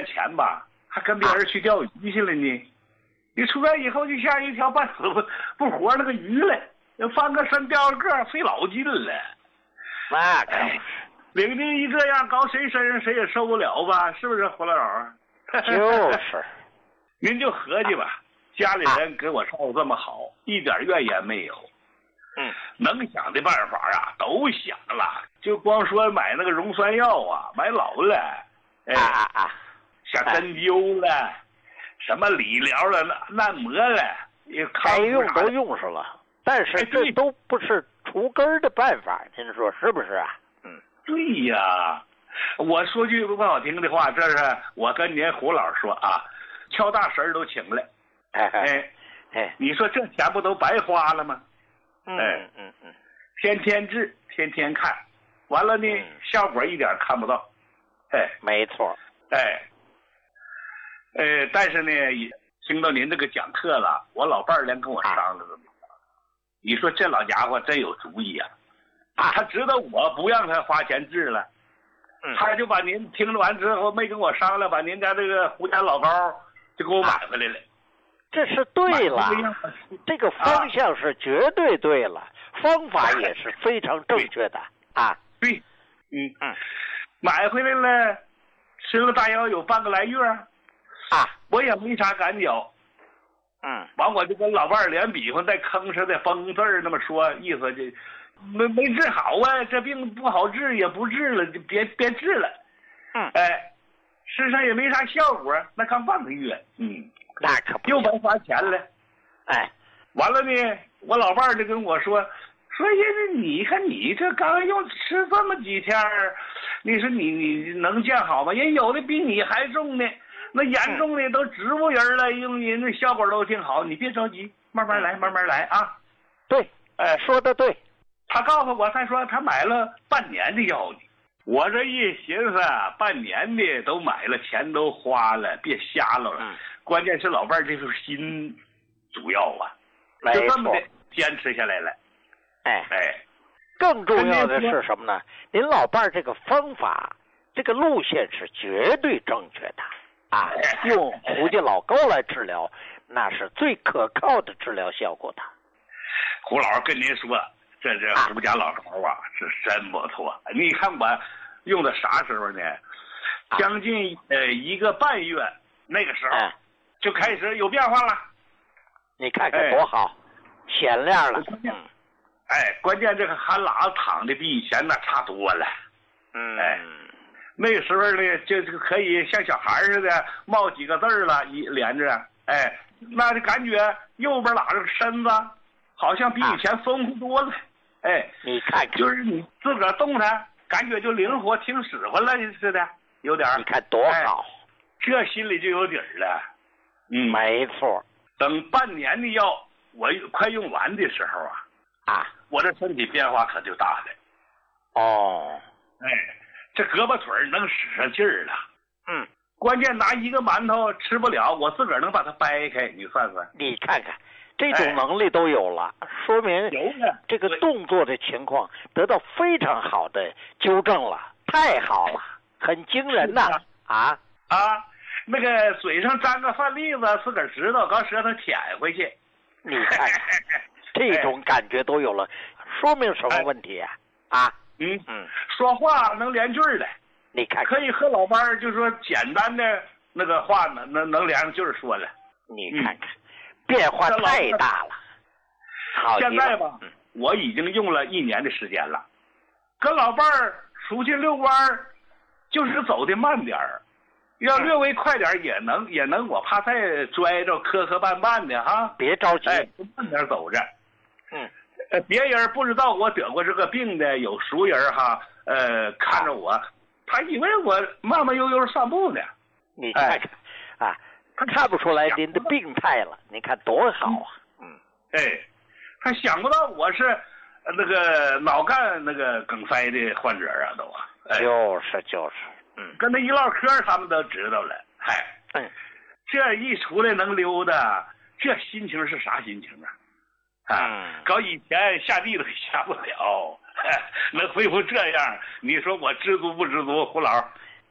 钱吧，还跟别人去钓鱼去了呢。你出来以后就像一条半死不活那个鱼了，翻个身掉个个，费老劲了。 那领军一这样搞谁身上谁也受不了吧？是不是胡老师？ 就是， 您就合计吧，家里人给我照顾这么好，一点怨言没有。能想的办法啊都想了，就光说买那个溶酸药啊，买老了，像针灸了，什么理疗了、按摩了， 该用都用上了，但是这都不是除根的办法，您说是不是啊？ 对呀，我说句不好听的话，这是我跟您胡老师说啊，敲大神都请来，你说这钱不都白花了吗？天天治，天天看，完了呢，效果一点看不到。 没错。 但是呢，听到您这个讲课了，我老伴儿连跟我商量了。你说这老家伙真有主意啊！他知道我不让他花钱治了，他就把您听完之后没跟我商量，把您家这个胡家老高就给我买回来了。 这是对了，这个方向是绝对对了，方法也是非常正确的啊。 对，买回来了，吃了大约有半个来月我也没啥感觉。完我就跟老伴儿连比划带吭哧的崩字儿那么说，意思就没治好啊，这病不好治也不治了，就别治了。身上也没啥效果，那刚半个月， 那可不又白花钱了。完了呢，我老伴儿就跟我说你看你这刚用吃这么几天，你说你能见好吗？人有的比你还重呢，那严重的都植物人了，用人那效果都挺好，你别着急，慢慢来，慢慢来啊。 对，说的对。 他告诉我，他说他买了半年的药呢。我这一寻思，半年的都买了，钱都花了，别瞎了。关键是老伴儿这份心主要啊，就这么的坚持下来了。 更重要的是什么呢？您老伴儿这个方法，这个路线是绝对正确的用胡家老高来治疗，那是最可靠的治疗效果的。 胡老师跟您说，这胡家老高是真不错。你看我用的啥时候呢？将近1个半月，那个时候就开始有变化了。 你看看多好，显亮了。 关键这个韩喇子躺的比以前那差多了。那个时候呢，就可以像小孩似的冒几个字了，连着。那就感觉右边喇子身子好像比以前丰富多了。 你看看， 就是你自个儿动它，感觉就灵活，挺使唤了似的，有点。 你看多好， 这心里就有底儿了。 没错。 等半年的药我快用完的时候我这身体变化可就大了。这胳膊腿能使上劲儿了。关键拿一个馒头吃不了，我自个儿能把它掰开，你算算。 你看看，这种能力都有了，说明这个动作的情况得到非常好的纠正了，太好了，很惊人呐！ 那个嘴上沾个饭粒子，自个儿知道，搞舌头舔回去。 你看看，这种感觉都有了，说明什么问题说话能连句儿的。 你看， 可以和老伴儿就说简单的那个话能连句儿说了。 你看看，变化太大了。好， 现在吧，我已经用了1年的时间了，跟老伴儿出去遛弯儿，就是走的慢点儿，要略微快点也能，我怕再拽着磕磕绊绊的别着急， 慢点走着。别人不知道我得过这个病的，有熟人看着我。他以为我慢慢悠悠散步呢。 你看看他看不出来您的病态了，你看多好他想不到我是那个脑干那个梗塞的患者都就是跟他一唠嗑他们都知道了。这一出来能溜达，这心情是啥心情搞以前下地都下不了，能恢复这样，你说我知足不知足？胡老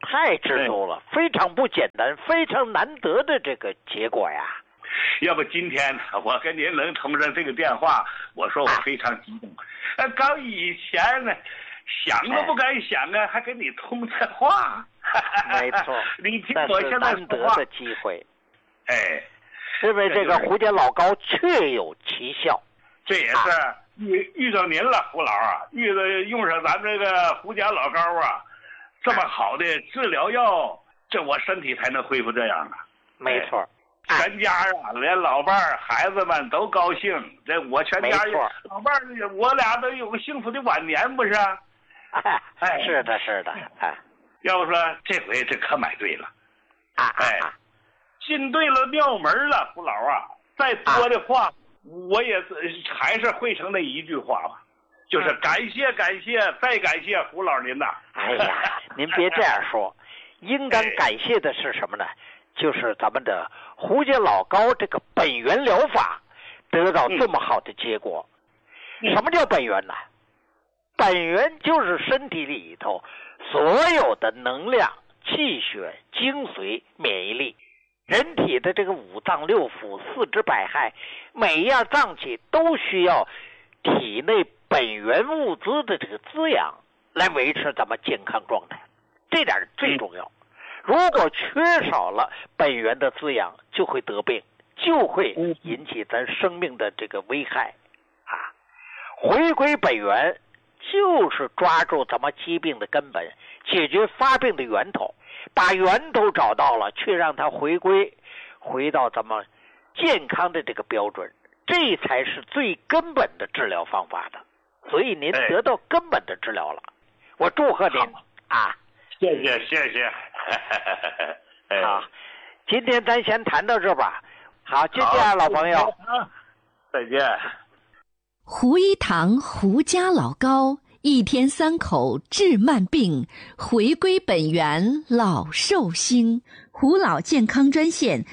太知足了，非常不简单，非常难得的这个结果呀。 要不今天我跟您能通上这个电话，我说我非常激动。刚以前呢，想都不敢想啊，还跟你通这话。 没错， 你听我现在难得的机会。 哎， 因为这个胡家老膏确有奇效。 这也是遇到您了，胡老啊，用上咱这个胡家老膏啊，这么好的治疗药，这我身体才能恢复这样啊。 没错。 全家啊，连老伴儿、孩子们都高兴。这我全家老伴儿，我俩都有个幸福的晚年，不是？ 哎，是的，是的。哎， 要不说这回这可买对了。哎，进对了庙门了，胡老啊。再多的话，我也还是汇成那一句话吧，就是感谢感谢再感谢胡老您呐。 哎呀，您别这样说，应当感谢的是什么呢？就是咱们的胡家老膏这个本源疗法得到这么好的结果。什么叫本源呢？本源就是身体里头所有的能量、气血、精髓、免疫力，人体的这个五脏六腑、四肢百骸，每一样脏器都需要体内本源物资的这个滋养来维持咱们健康状态，这点最重要。如果缺少了本源的滋养，就会得病，就会引起咱生命的这个危害啊！回归本源就是抓住咱们疾病的根本，解决发病的源头，把源头找到了，却让它回到咱们健康的这个标准，这才是最根本的治疗方法的。所以您得到根本的治疗了，我祝贺您啊！ 谢谢。 好，今天咱先谈到这吧。好，就这样，老朋友。 再见。 胡一堂胡家老膏，1天3口治慢病，回归本源老寿星。胡老健康专线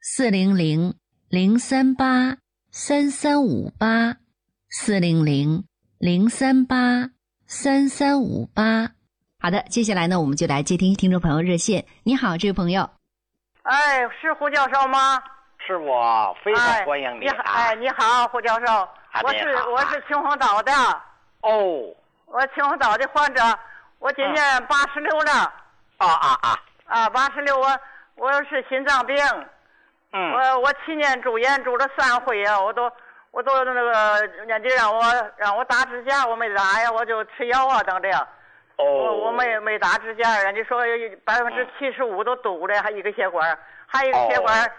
400-038-3358，400-038-3358。好的，接下来呢，我们就来接听听众朋友热线。你好，这位朋友。 哎，是胡教授吗？ 是我，非常欢迎你。 你好，胡教授。我是秦皇岛的。 哦。 我秦皇岛的患者，我今年86了。86，我是心脏病。我7年住院住了3回啊，我都那个人家让我打支架，我没打呀，我就吃药啊等着呀。我没打支架，人家说75%都堵了，还一个血管，还有一个血管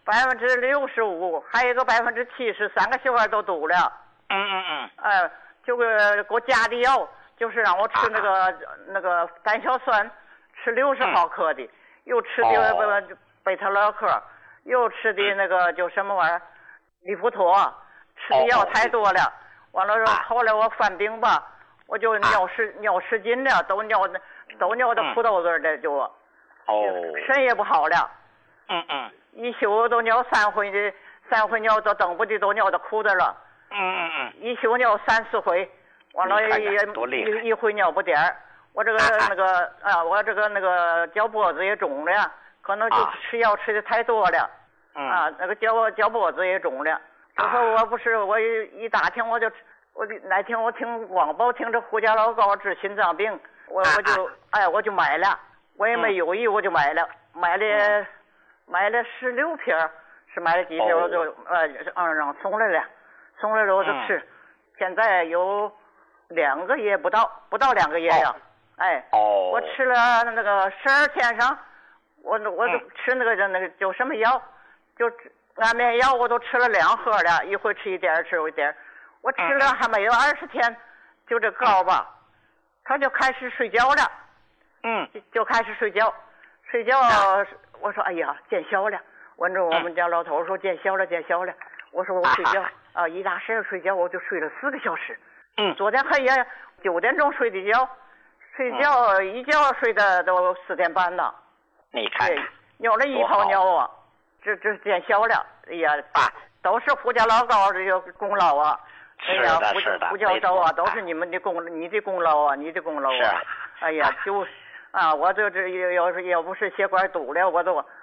65%，还有一个70%，3个血管都堵了。就给我加的药，就是让我吃那个胆硝酸，吃60毫克的，又吃的贝塔乐克，又吃的那个就什么玩意儿利福妥，吃的药太多了。完了后来我犯病吧。我就尿失禁了，都尿的裤兜子的就，肾也不好了，一宿都尿3回尿都等不的都尿到裤子了，一宿尿3-4回，完了一回尿不点儿，我这个我这个那个脚脖子也肿了，可能就吃药吃的太多了，那个脚脖子也肿了，我说我一打听我那天我听广播听着胡家老膏治心脏病，我就买了，我也没犹豫我就买了16片，是买了几片我就让送来了我就吃，现在有2个月不到2个月呀，我吃了那个12天上，我就吃那个就什么药，就安眠药我都吃了2盒了，一回吃一点吃一点。我吃了还没有20天，就这膏吧，他就开始睡觉了，就开始睡觉，我说哎呀见效了，我们家老头说见效了，我说我睡觉一大睡觉我就睡了4个小时，昨天黑夜9点钟睡的觉，一觉睡的都4点半了， 你看尿了1泡尿啊，这见效了，哎呀都是胡家老膏这个功劳啊。哎呀，胡教授啊，都是你的功劳啊，你的功劳啊！哎呀， 啊，我这要不是血管堵了，我都